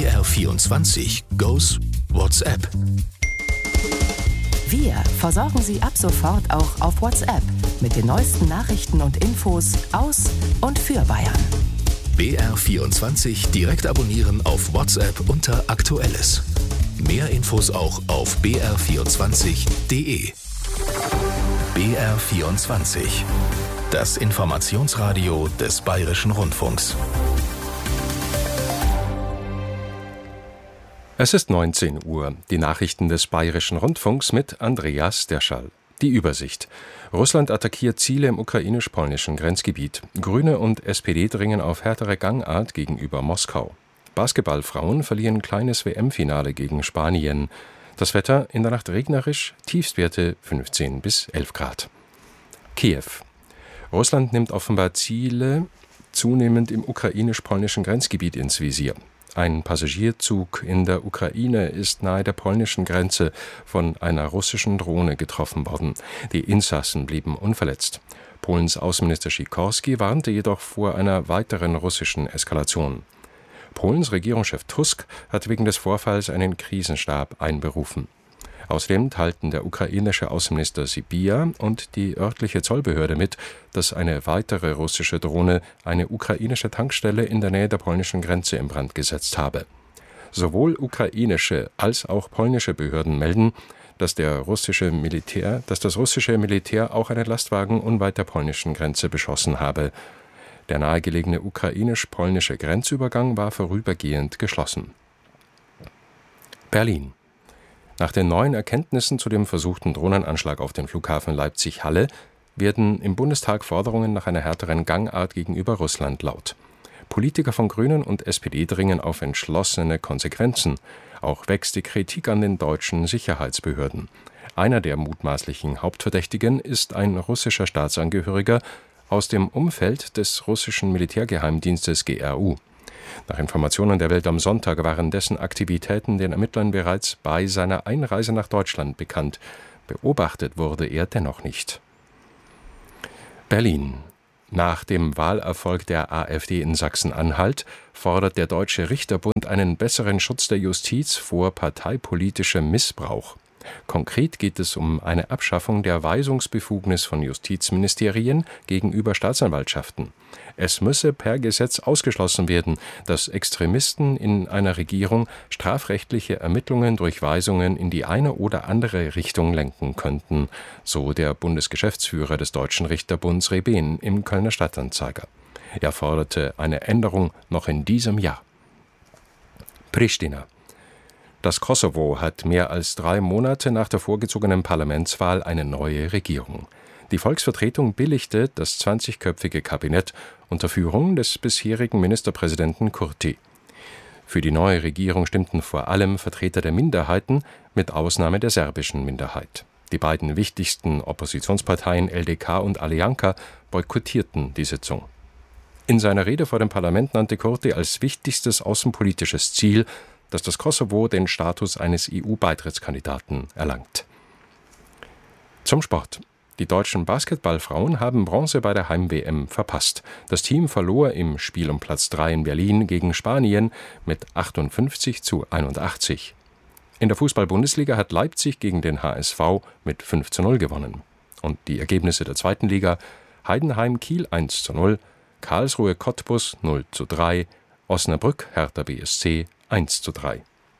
BR24 goes WhatsApp. Wir versorgen Sie ab sofort auch auf WhatsApp mit den neuesten Nachrichten und Infos aus und für Bayern. BR24 direkt abonnieren auf WhatsApp unter Aktuelles. Mehr Infos auch auf br24.de. BR24, das Informationsradio des Bayerischen Rundfunks. Es ist 19 Uhr. Die Nachrichten des Bayerischen Rundfunks mit Andreas Derschall. Die Übersicht. Russland attackiert Ziele im ukrainisch-polnischen Grenzgebiet. Grüne und SPD dringen auf härtere Gangart gegenüber Moskau. Basketballfrauen verlieren kleines WM-Finale gegen Spanien. Das Wetter in der Nacht regnerisch, Tiefstwerte 15 bis 11 Grad. Kiew. Russland nimmt offenbar Ziele zunehmend im ukrainisch-polnischen Grenzgebiet ins Visier. Ein Passagierzug in der Ukraine ist nahe der polnischen Grenze von einer russischen Drohne getroffen worden. Die Insassen blieben unverletzt. Polens Außenminister Sikorski warnte jedoch vor einer weiteren russischen Eskalation. Polens Regierungschef Tusk hat wegen des Vorfalls einen Krisenstab einberufen. Außerdem teilten der ukrainische Außenminister Sybiha und die örtliche Zollbehörde mit, dass eine weitere russische Drohne eine ukrainische Tankstelle in der Nähe der polnischen Grenze in Brand gesetzt habe. Sowohl ukrainische als auch polnische Behörden melden, dass das russische Militär auch einen Lastwagen unweit der polnischen Grenze beschossen habe. Der nahegelegene ukrainisch-polnische Grenzübergang war vorübergehend geschlossen. Berlin. Nach den neuen Erkenntnissen zu dem versuchten Drohnenanschlag auf den Flughafen Leipzig-Halle werden im Bundestag Forderungen nach einer härteren Gangart gegenüber Russland laut. Politiker von Grünen und SPD dringen auf entschlossene Konsequenzen. Auch wächst die Kritik an den deutschen Sicherheitsbehörden. Einer der mutmaßlichen Hauptverdächtigen ist ein russischer Staatsangehöriger aus dem Umfeld des russischen Militärgeheimdienstes GRU. Nach Informationen der Welt am Sonntag waren dessen Aktivitäten den Ermittlern bereits bei seiner Einreise nach Deutschland bekannt. Beobachtet wurde er dennoch nicht. Berlin. Nach dem Wahlerfolg der AfD in Sachsen-Anhalt fordert der Deutsche Richterbund einen besseren Schutz der Justiz vor parteipolitischem Missbrauch. Konkret geht es um eine Abschaffung der Weisungsbefugnis von Justizministerien gegenüber Staatsanwaltschaften. Es müsse per Gesetz ausgeschlossen werden, dass Extremisten in einer Regierung strafrechtliche Ermittlungen durch Weisungen in die eine oder andere Richtung lenken könnten, so der Bundesgeschäftsführer des Deutschen Richterbunds Rebehn im Kölner Stadtanzeiger. Er forderte eine Änderung noch in diesem Jahr. Pristina. Das Kosovo hat mehr als 3 Monate nach der vorgezogenen Parlamentswahl eine neue Regierung. Die Volksvertretung billigte das 20-köpfige Kabinett unter Führung des bisherigen Ministerpräsidenten Kurti. Für die neue Regierung stimmten vor allem Vertreter der Minderheiten, mit Ausnahme der serbischen Minderheit. Die beiden wichtigsten Oppositionsparteien LDK und Alianka boykottierten die Sitzung. In seiner Rede vor dem Parlament nannte Kurti als wichtigstes außenpolitisches Ziel, dass das Kosovo den Status eines EU-Beitrittskandidaten erlangt. Zum Sport. Die deutschen Basketballfrauen haben Bronze bei der Heim-WM verpasst. Das Team verlor im Spiel um Platz 3 in Berlin gegen Spanien mit 58:81. In der Fußball-Bundesliga hat Leipzig gegen den HSV mit 5:0 gewonnen. Und die Ergebnisse der zweiten Liga: Heidenheim-Kiel 1:0, Karlsruhe Cottbus 0:3, Osnabrück Hertha BSC 1:3.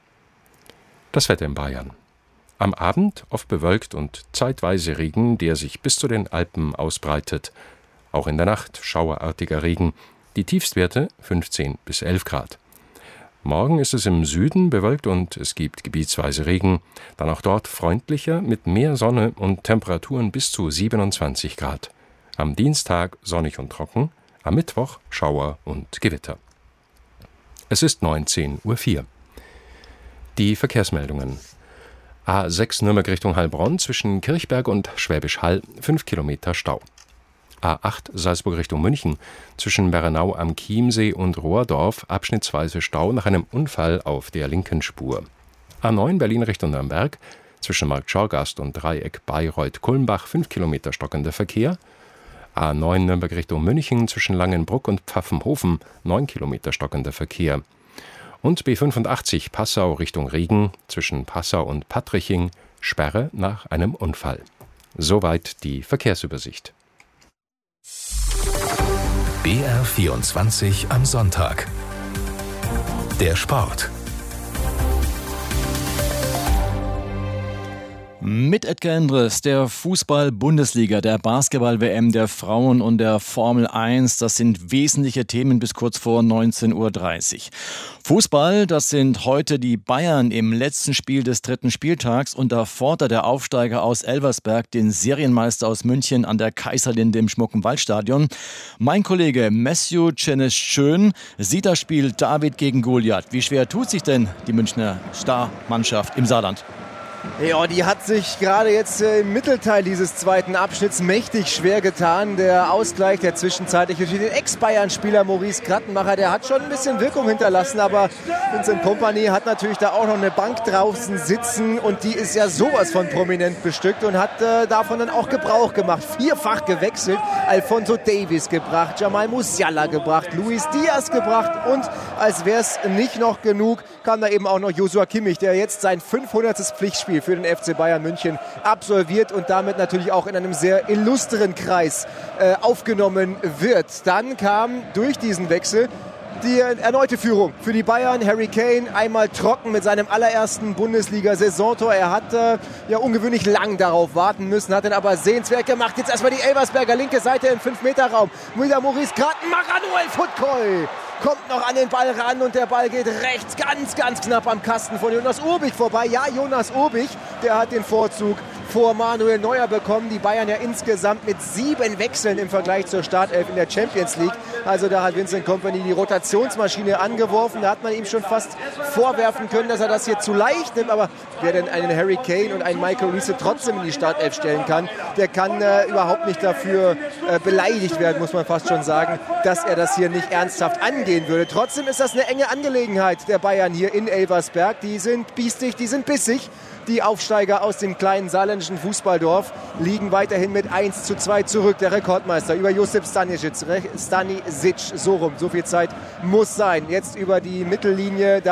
Das Wetter in Bayern. Am Abend oft bewölkt und zeitweise Regen, der sich bis zu den Alpen ausbreitet. Auch in der Nacht schauerartiger Regen. Die Tiefstwerte 15 bis 11 Grad. Morgen ist es im Süden bewölkt und es gibt gebietsweise Regen. Dann auch dort freundlicher mit mehr Sonne und Temperaturen bis zu 27 Grad. Am Dienstag sonnig und trocken, am Mittwoch Schauer und Gewitter. Es ist 19:04 Uhr. Die Verkehrsmeldungen. A6 Nürnberg Richtung Heilbronn zwischen Kirchberg und Schwäbisch Hall 5 Kilometer Stau. A8 Salzburg Richtung München zwischen Bernau am Chiemsee und Rohrdorf abschnittsweise Stau nach einem Unfall auf der linken Spur. A9 Berlin Richtung Nürnberg zwischen Marktschorgast und Dreieck Bayreuth-Kulmbach 5 Kilometer stockender Verkehr. A9 Nürnberg Richtung München zwischen Langenbruck und Pfaffenhofen 9 Kilometer stockender Verkehr. Und B85 Passau Richtung Riegen zwischen Passau und Patriching Sperre nach einem Unfall. Soweit die Verkehrsübersicht. BR24 am Sonntag. Der Sport. Mit Edgar Endres, der Fußball-Bundesliga, der Basketball-WM, der Frauen und der Formel 1, das sind wesentliche Themen bis kurz vor 19:30 Uhr. Fußball, das sind heute die Bayern im letzten Spiel des 3. Spieltags und da fordert der Aufsteiger aus Elversberg den Serienmeister aus München an der Kaiserlinde im schmucken Waldstadion. Mein Kollege Matthew Czeneschön sieht das Spiel David gegen Goliath. Wie schwer tut sich denn die Münchner Starmannschaft im Saarland? Ja, die hat sich gerade jetzt im Mittelteil dieses zweiten Abschnitts mächtig schwer getan. Der Ausgleich, der zwischenzeitliche für den Ex-Bayern-Spieler Maurice Krattenmacher, der hat schon ein bisschen Wirkung hinterlassen, aber Vincent Kompany hat natürlich da auch noch eine Bank draußen sitzen und die ist ja sowas von prominent bestückt und hat davon dann auch Gebrauch gemacht. 4-fach gewechselt, Alphonso Davies gebracht, Jamal Musiala gebracht, Luis Diaz gebracht und als wäre es nicht noch genug, kam da eben auch noch Joshua Kimmich, der jetzt sein 500. Pflichtspiel für den FC Bayern München absolviert und damit natürlich auch in einem sehr illustren Kreis aufgenommen wird. Dann kam durch diesen Wechsel die erneute Führung für die Bayern. Harry Kane einmal trocken mit seinem allerersten Bundesliga-Saisontor. Er hat ja ungewöhnlich lang darauf warten müssen, hat dann aber sehenswert gemacht. Jetzt erstmal die Elversberger linke Seite im 5-Meter-Raum. Wieder Maurice Krattenmacher, Noel Futkoy kommt noch an den Ball ran und der Ball geht rechts ganz, ganz knapp am Kasten von Jonas Urbich vorbei. Ja, Jonas Urbich, der hat den Vorzug vor Manuel Neuer bekommen. Die Bayern ja insgesamt mit 7 Wechseln im Vergleich zur Startelf in der Champions League. Also da hat Vincent Kompany die Rotationsmaschine angeworfen. Da hat man ihm schon fast vorwerfen können, dass er das hier zu leicht nimmt. Aber wer denn einen Harry Kane und einen Michael Riese trotzdem in die Startelf stellen kann, der kann überhaupt nicht dafür beleidigt werden, muss man fast schon sagen, dass er das hier nicht ernsthaft angehen würde. Trotzdem ist das eine enge Angelegenheit der Bayern hier in Elversberg. Die sind biestig, die sind bissig. Die Aufsteiger aus dem kleinen saarländischen Fußballdorf liegen weiterhin mit 1:2 zurück. Der Rekordmeister über Josip Stanisic, so rum, so viel Zeit muss sein. Jetzt über die Mittellinie.